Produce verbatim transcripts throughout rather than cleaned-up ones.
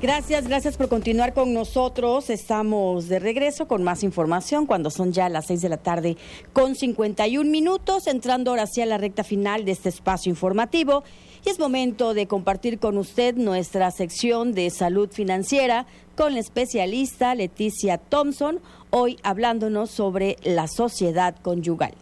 Gracias, gracias por continuar con nosotros. Estamos de regreso con más información cuando son ya las seis de la tarde con cincuenta y un minutos, entrando ahora hacia la recta final de este espacio informativo. Y es momento de compartir con usted nuestra sección de salud financiera con la especialista Leticia Thompson, hoy hablándonos sobre la sociedad conyugal.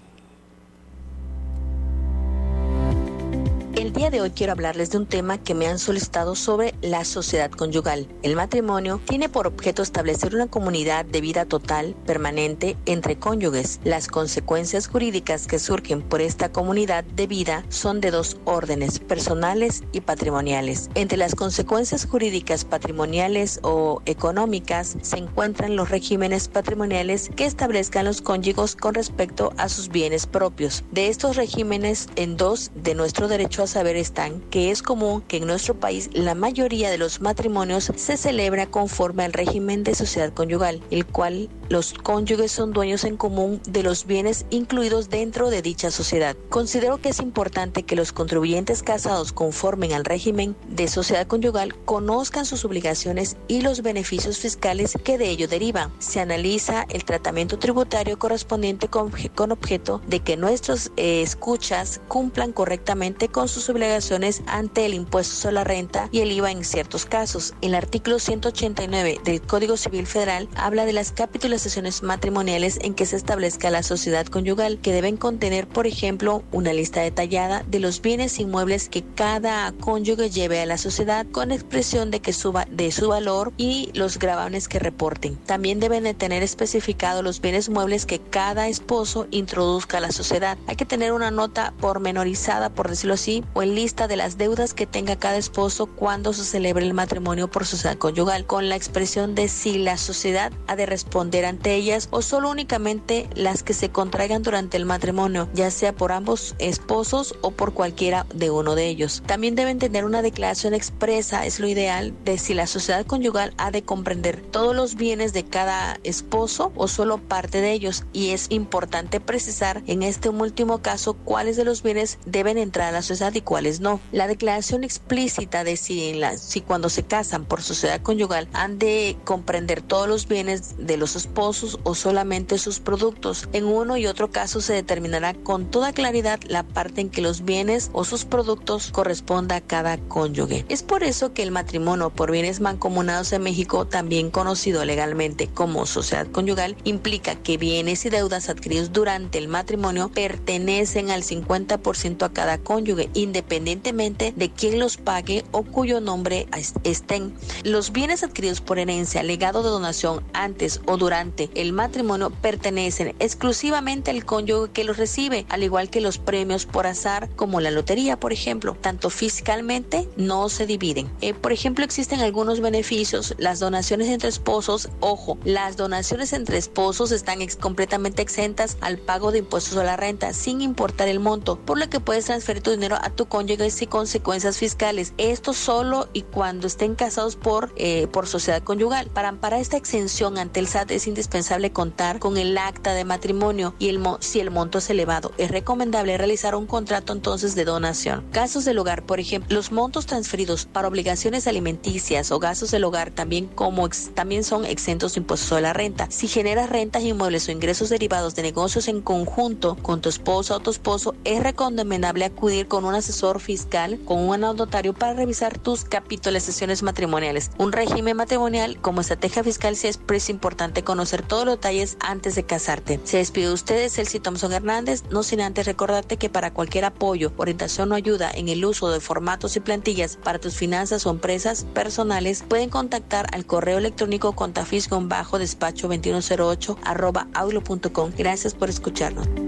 El día de hoy quiero hablarles de un tema que me han solicitado sobre la sociedad conyugal. El matrimonio tiene por objeto establecer una comunidad de vida total, permanente, entre cónyuges. Las consecuencias jurídicas que surgen por esta comunidad de vida son de dos órdenes, personales y patrimoniales. Entre las consecuencias jurídicas patrimoniales o económicas se encuentran los regímenes patrimoniales que establezcan los cónyuges con respecto a sus bienes propios. De estos regímenes, en dos de nuestro derecho a saber están que es común que en nuestro país la mayoría de los matrimonios se celebra conforme al régimen de sociedad conyugal, el cual los cónyuges son dueños en común de los bienes incluidos dentro de dicha sociedad. Considero que es importante que los contribuyentes casados conformen al régimen de sociedad conyugal conozcan sus obligaciones y los beneficios fiscales que de ello derivan. Se analiza el tratamiento tributario correspondiente con, con objeto de que nuestros eh, escuchas cumplan correctamente con sus obligaciones ante el impuesto sobre la renta y el I V A en ciertos casos. El artículo ciento ochenta y nueve del Código Civil Federal habla de las capitalizaciones matrimoniales en que se establezca la sociedad conyugal, que deben contener, por ejemplo, una lista detallada de los bienes inmuebles que cada cónyuge lleve a la sociedad con expresión de que suba de su valor y los gravámenes que reporten. También deben de tener especificado los bienes muebles que cada esposo introduzca a la sociedad. Hay que tener una nota pormenorizada, por decirlo así, o en lista de las deudas que tenga cada esposo cuando se celebre el matrimonio por sociedad conyugal, con la expresión de si la sociedad ha de responder ante ellas o solo únicamente las que se contraigan durante el matrimonio, ya sea por ambos esposos o por cualquiera de uno de ellos. También deben tener una declaración expresa, es lo ideal, de si la sociedad conyugal ha de comprender todos los bienes de cada esposo o solo parte de ellos, y es importante precisar en este último caso cuáles de los bienes deben entrar a la sociedad y cuáles no. La declaración explícita de si, en la, si cuando se casan por sociedad conyugal han de comprender todos los bienes de los esposos o solamente sus productos. En uno y otro caso se determinará con toda claridad la parte en que los bienes o sus productos corresponda a cada cónyuge. Es por eso que el matrimonio por bienes mancomunados en México, también conocido legalmente como sociedad conyugal, implica que bienes y deudas adquiridos durante el matrimonio pertenecen al cincuenta por ciento a cada cónyuge, independientemente de quién los pague o cuyo nombre estén. Los bienes adquiridos por herencia, legado de donación antes o durante el matrimonio pertenecen exclusivamente al cónyuge que los recibe, al igual que los premios por azar, como la lotería, por ejemplo. Tanto fiscalmente no se dividen. Eh, por ejemplo, existen algunos beneficios. Las donaciones entre esposos, ojo, las donaciones entre esposos están ex completamente exentas al pago de impuestos a la renta, sin importar el monto, por lo que puedes transferir tu dinero a tu cónyuge sin consecuencias fiscales. Esto solo y cuando estén casados por, eh, por sociedad conyugal. Para amparar esta exención ante el S A T es indispensable contar con el acta de matrimonio y el mo si el monto es elevado. Es recomendable realizar un contrato entonces de donación. Gastos del hogar, por ejemplo, los montos transferidos para obligaciones alimenticias o gastos del hogar también, como ex también son exentos de impuestos sobre la renta. Si generas rentas inmuebles o ingresos derivados de negocios en conjunto con tu esposa o tu esposo, es recomendable acudir con un asesor fiscal, con un notario, para revisar tus capitalizaciones matrimoniales. Un régimen matrimonial como estrategia fiscal, sí es, es importante conocer todos los detalles antes de casarte. Se despide de ustedes Elsie Thompson Hernández, no sin antes recordarte que para cualquier apoyo, orientación o ayuda en el uso de formatos y plantillas para tus finanzas o empresas personales, pueden contactar al correo electrónico contafis-despacho veintiuno cero ocho arroba outlook punto com. Gracias por escucharnos.